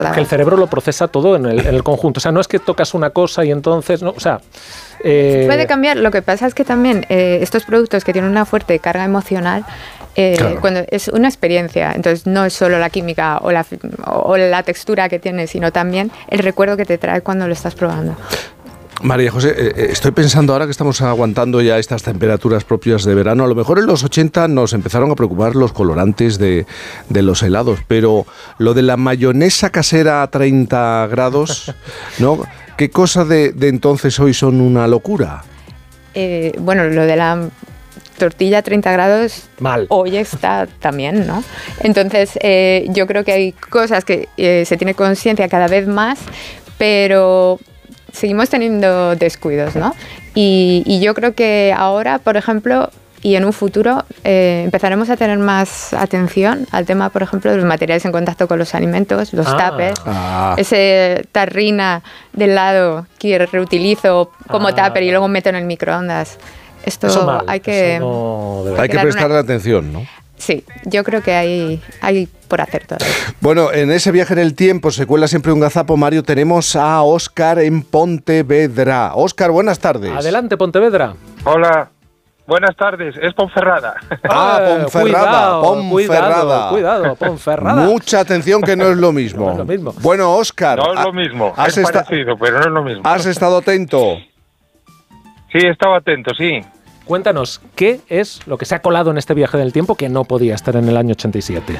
Que el cerebro lo procesa todo en el conjunto. O sea, no es que tocas una cosa y entonces... no, o sea, puede cambiar. Lo que pasa es que también estos productos que tienen una fuerte carga emocional, claro, cuando es una experiencia, entonces no es solo la química o la textura que tiene, sino también el recuerdo que te trae cuando lo estás probando. María José, estoy pensando ahora que estamos aguantando ya estas temperaturas propias de verano, a lo mejor en los 80 nos empezaron a preocupar los colorantes de los helados, pero lo de la mayonesa casera a 30 grados, ¿no? ¿Qué cosas de entonces hoy son una locura? Bueno, lo de la tortilla a 30 grados mal. Hoy está también, ¿no? Entonces, yo creo que hay cosas que se tiene conciencia cada vez más, pero seguimos teniendo descuidos, ¿no? Y yo creo que ahora, por ejemplo, y en un futuro, empezaremos a tener más atención al tema, por ejemplo, de los materiales en contacto con los alimentos, los tuppers, ese tarrina de helado que reutilizo como tupper y luego meto en el microondas. Esto hay que prestarle atención, ¿no? Sí, yo creo que hay por hacer todavía. Bueno, en ese viaje en el tiempo se cuela siempre un gazapo, Mario. Tenemos a Óscar en Pontevedra. Óscar, buenas tardes. Adelante, Pontevedra. Hola, buenas tardes. Es Ponferrada. Ponferrada. Ponferrada. Cuidado, Ponferrada. Mucha atención, que no es lo mismo. No es lo mismo. Bueno, Óscar. No es lo mismo. Es parecido, pero no es lo mismo. ¿Has estado atento? Sí, he estado atento, sí. Cuéntanos, ¿qué es lo que se ha colado en este viaje del tiempo que no podía estar en el año 87?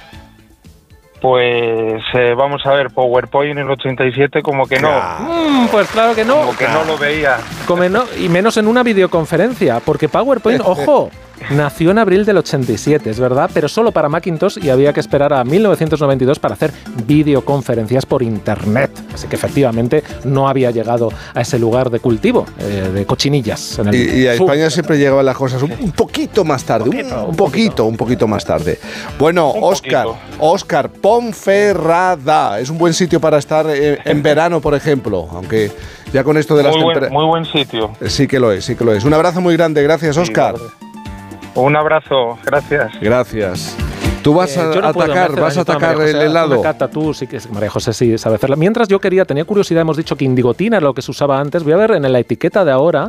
Pues vamos a ver, PowerPoint en el 87 como que no. Pues claro que no. Como que no lo veía. Y menos en una videoconferencia, porque PowerPoint, ojo, nació en abril del 87, es verdad, pero solo para Macintosh y había que esperar a 1992 para hacer videoconferencias por Internet. Así que efectivamente no había llegado a ese lugar de cultivo, de cochinillas. Y a España siempre llegaban las cosas un poquito más tarde, un poquito más tarde. Bueno, Óscar, Ponferrada, es un buen sitio para estar en verano, por ejemplo, aunque ya con esto de las temperaturas... Muy buen sitio. Sí que lo es. Un abrazo muy grande, gracias, Óscar. Un abrazo, gracias. Gracias. Tú vas a atacar el helado. Cata, tú sí que María José sí sabe hacerla. Mientras tenía curiosidad, hemos dicho que indigotina era lo que se usaba antes. Voy a ver en la etiqueta de ahora.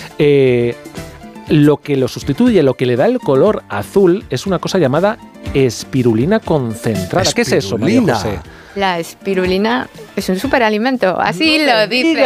Lo que lo sustituye, lo que le da el color azul es una cosa llamada espirulina concentrada. ¿Qué es eso, María José? La espirulina es un superalimento, así lo dice.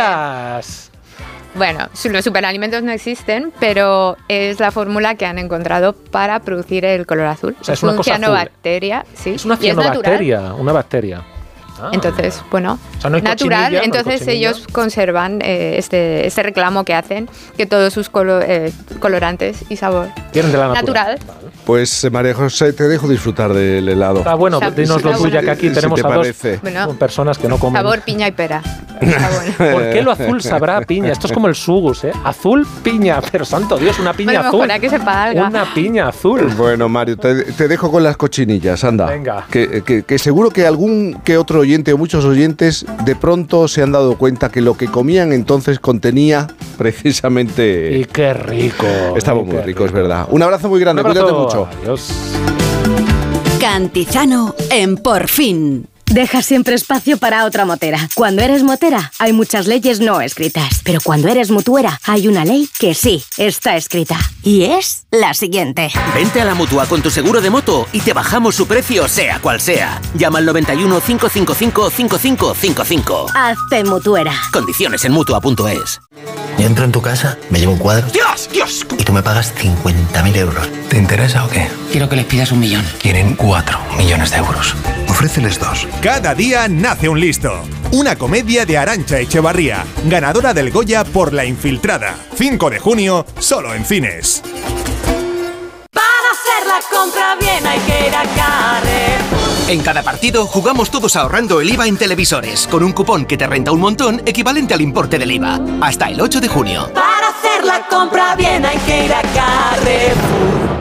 Bueno, los superalimentos no existen, pero es la fórmula que han encontrado para producir el color azul. O sea, es una cosa cianobacteria, sí. Es una cianobacteria, una bacteria. Entonces, bueno, o sea, no hay natural. Entonces ellos conservan este reclamo que hacen, que todos sus colorantes y sabor vienen de la natural. Pues María José, te dejo disfrutar del helado. Bueno, dinos lo tuya, que aquí tenemos a dos personas que no comen. Sabor piña y pera. ¿Por qué lo azul sabrá a piña? Esto es como el sugus, ¿eh? Azul, piña, pero santo Dios, una piña azul. Que sepa algo. Una piña azul. Bueno, Mario, te dejo con las cochinillas, anda. Venga. Que seguro que algún que otro oyente o muchos oyentes de pronto se han dado cuenta que lo que comían entonces contenía precisamente... Y qué rico. Estaba muy rico, es verdad. Un abrazo muy grande, cuídate mucho. Adiós. Cantizano en Por Fin. Deja siempre espacio para otra motera. Cuando eres motera, hay muchas leyes no escritas. Pero cuando eres mutuera, hay una ley que sí está escrita. Y es la siguiente. Vente a la Mutua con tu seguro de moto y te bajamos su precio, sea cual sea. Llama al 91 555 5555. Hazte mutuera. Condiciones en Mutua.es. Yo entro en tu casa, me llevo un cuadro. ¡Dios! Y tú me pagas 50.000 euros. ¿Te interesa o qué? Quiero que les pidas 1 millón. Quieren 4 millones de euros. Ofréceles 2. Cada día nace un listo. Una comedia de Arantxa Echevarría, ganadora del Goya por La Infiltrada. 5 de junio, solo en cines. Para hacer la compra bien hay que ir a Carrefour. En cada partido jugamos todos ahorrando el IVA en televisores, con un cupón que te renta un montón equivalente al importe del IVA. Hasta el 8 de junio. Para hacer la compra bien hay que ir a Carrefour.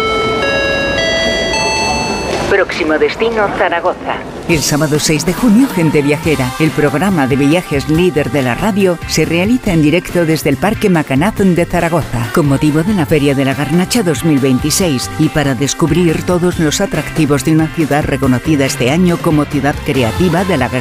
Próximo destino, Zaragoza. El sábado 6 de junio, Gente Viajera, el programa de viajes líder de la radio, se realiza en directo desde el Parque Macanaz de Zaragoza, con motivo de la Feria de la Garnacha 2026 y para descubrir todos los atractivos de una ciudad reconocida este año como ciudad creativa de la gastronomía